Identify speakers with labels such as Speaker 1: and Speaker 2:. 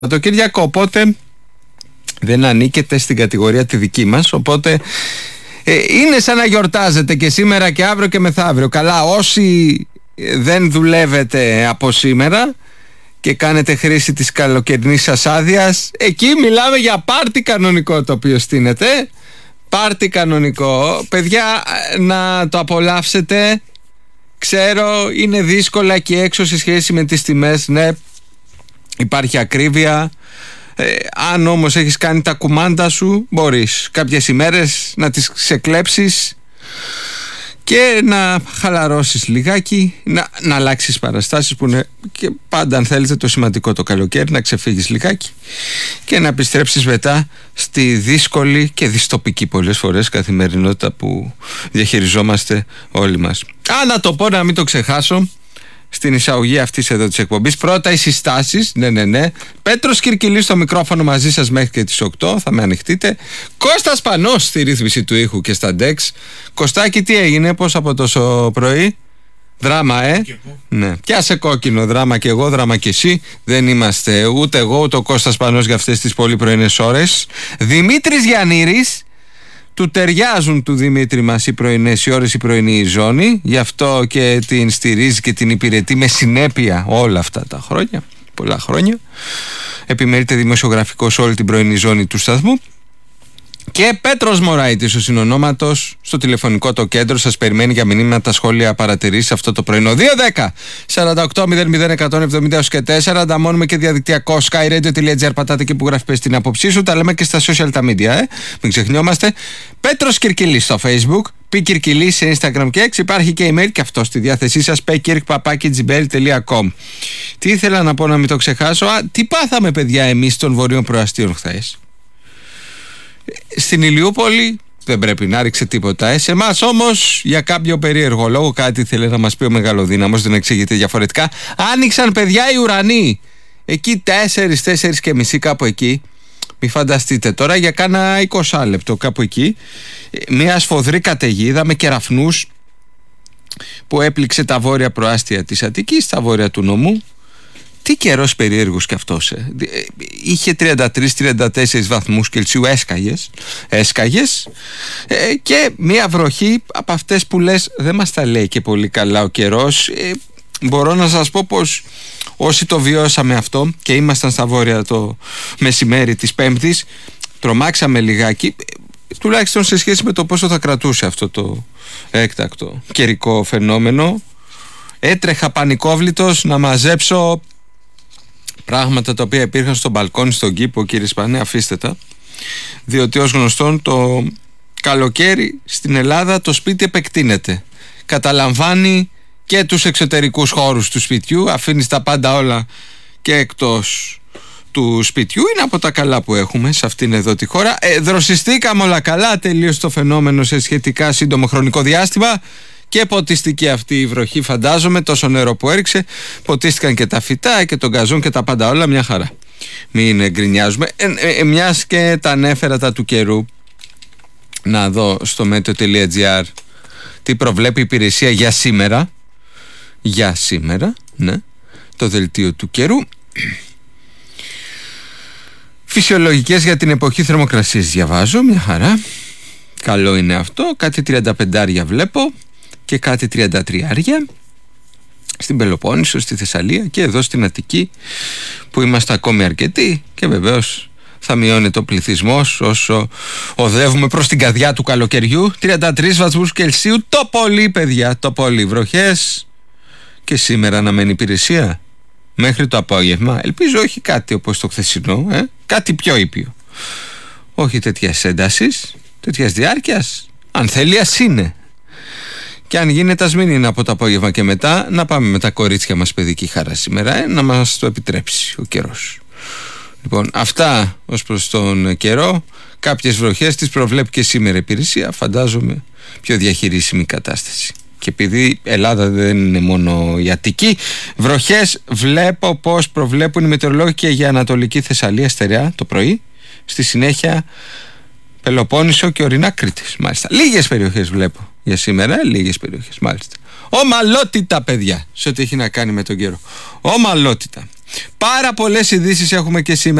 Speaker 1: Σαββατοκύριακο, οπότε δεν ανήκετε στην κατηγορία τη δική μας, οπότε είναι σαν να γιορτάζετε και σήμερα και αύριο και μεθαύριο. Καλά, όσοι δεν δουλεύετε από σήμερα και κάνετε χρήση της καλοκαιρινής σας άδειας, εκεί μιλάμε για πάρτι κανονικό το οποίο στείνεται. Πάρτι κανονικό. Παιδιά, να το απολαύσετε. Ξέρω, είναι δύσκολα και έξω σε σχέση με τις τιμές. Ναι, υπάρχει ακρίβεια. Αν όμως έχεις κάνει τα κουμάντα σου, μπορείς κάποιες ημέρες να τις ξεκλέψεις και να χαλαρώσεις λιγάκι, να αλλάξεις παραστάσεις που είναι και πάντα, αν θέλετε, το σημαντικό το καλοκαίρι, να ξεφύγεις λιγάκι και να επιστρέψεις μετά στη δύσκολη και δυστοπική πολλές φορές καθημερινότητα που διαχειριζόμαστε όλοι μας. Να το πω, να μην το ξεχάσω στην εισαγωγή αυτής εδώ της εκπομπής. Πρώτα οι συστάσεις, ναι. Πέτρος Κυρκυλής στο μικρόφωνο μαζί σας μέχρι και τις 8, θα με ανοιχτείτε. Κώστας Πανός στη ρύθμιση του ήχου και στα DEX. Κωστάκι, τι έγινε, πώς από τόσο πρωί? Δράμα, Ναι, πιάσε κόκκινο, δράμα και εγώ, δράμα και εσύ. Δεν είμαστε ούτε εγώ ούτε ο Κώστας Πανός για αυτές τις πολύ πρωινές ώρες. Δημήτρης Γιαννήρης. Του ταιριάζουν του Δημήτρη μας οι πρωινές οι ώρες, η πρωινή ζώνη. Γι' αυτό και την στηρίζει και την υπηρετεί με συνέπεια όλα αυτά τα χρόνια, πολλά χρόνια. Επιμερείται δημοσιογραφικός όλη την πρωινή ζώνη του σταθμού. Και Πέτρος Μωράητης, ο συνονόματος, στο τηλεφωνικό το κέντρο σας περιμένει για μηνύματα, σχόλια, παρατηρήσεις αυτό το πρωινό. 210-48-00-170 και 4. Ανταμώνουμε και διαδικτυακό skyradio.gr. Πατάτε και που γράφει πες την άποψή σου. Τα λέμε και στα social τα media, μην ξεχνιόμαστε. Πέτρος Κυρκυλής στο Facebook, Πικυρκυλής σε Instagram και X. Υπάρχει και email και αυτό στη διάθεσή σας, pekirk@gmail.com. Τι ήθελα να πω, να μην το ξεχάσω? Τι πάθαμε, παιδιά, εμείς των Βορείων Προαστίων χθες? Στην Ηλιούπολη δεν πρέπει να ρίξει τίποτα. Σε εμάς όμως, για κάποιο περίεργο λόγο, κάτι θέλει να μας πει ο μεγαλοδύναμος, δεν εξηγείται διαφορετικά. Άνοιξαν, παιδιά, οι ουρανοί. Εκεί 4 και μισή, κάπου εκεί. Μη φανταστείτε τώρα, για κάνα 20 λεπτό κάπου εκεί, μια σφοδρή καταιγίδα με κεραφνούς που έπληξε τα βόρεια προάστια της Αττικής, τα βόρεια του νομού. Τι καιρός περίεργος κι αυτός. Είχε 33-34 βαθμούς Κελσίου, έσκαγες, και μια βροχή από αυτές που λες δεν μας τα λέει και πολύ καλά ο καιρός. Μπορώ να σας πω πως όσοι το βιώσαμε αυτό και ήμασταν στα βόρεια το μεσημέρι της Πέμπτης, τρομάξαμε λιγάκι, τουλάχιστον σε σχέση με το πόσο θα κρατούσε αυτό το έκτακτο καιρικό φαινόμενο. Έτρεχα πανικόβλητος να μαζέψω πράγματα τα οποία υπήρχαν στο μπαλκόνι, στον κήπο, κύριε Σπανέ, αφήστε τα, διότι ως γνωστόν το καλοκαίρι στην Ελλάδα το σπίτι επεκτείνεται, καταλαμβάνει και τους εξωτερικούς χώρους του σπιτιού, αφήνεις τα πάντα όλα και εκτός του σπιτιού. Είναι από τα καλά που έχουμε σε αυτήν εδώ τη χώρα. Δροσιστήκαμε όλα καλά, τελείωσε το φαινόμενο σε σχετικά σύντομο χρονικό διάστημα. Και ποτίστηκε αυτή η βροχή, φαντάζομαι, τόσο νερό που έριξε. Ποτίστηκαν και τα φυτά και τον γκαζόν και τα πάντα όλα, μια χαρά. Μην γκρινιάζουμε. Μιας και τα ανέφερα τα του καιρού, να δω στο meteo.gr τι προβλέπει η υπηρεσία για σήμερα. Για σήμερα, ναι, το δελτίο του καιρού. Φυσιολογικές για την εποχή θερμοκρασίας διαβάζω, μια χαρά. Καλό είναι αυτό. Κάτι 35 βλέπω και κάτι 33 στην Πελοπόννησο, στη Θεσσαλία και εδώ στην Αττική που είμαστε ακόμη αρκετοί, και βεβαίως θα μειώνεται ο πληθυσμός όσο οδεύουμε προς την καρδιά του καλοκαιριού. 33 βαθμούς Κελσίου το πολύ, παιδιά, το πολύ. Βροχές και σήμερα να μένει υπηρεσία μέχρι το απόγευμα. Ελπίζω όχι κάτι όπως το χθεσινό, κάτι πιο ήπιο, όχι τέτοιας έντασης, τέτοιας διάρκειας. Αν θέλει, ας είναι. Και αν γίνεται, ας μην είναι από το απόγευμα και μετά, να πάμε με τα κορίτσια μας παιδική χαρά σήμερα, να μας το επιτρέψει ο καιρός. Λοιπόν, αυτά ως προς τον καιρό. Κάποιες βροχές τις προβλέπει και σήμερα η υπηρεσία, φαντάζομαι πιο διαχειρίσιμη κατάσταση. Και επειδή η Ελλάδα δεν είναι μόνο η Αττική, βροχές βλέπω πως προβλέπουν οι μετεωρολόγοι και για Ανατολική Θεσσαλία στερεά το πρωί, στη συνέχεια Πελοπόννησο και ορεινά Κρήτης, μάλιστα. Λίγες περιοχές βλέπω για σήμερα, λίγες περιοχές, μάλιστα. Ομαλότητα, παιδιά, σε ό,τι έχει να κάνει με τον καιρό. Ομαλότητα. Πάρα πολλές ειδήσεις έχουμε και σήμερα.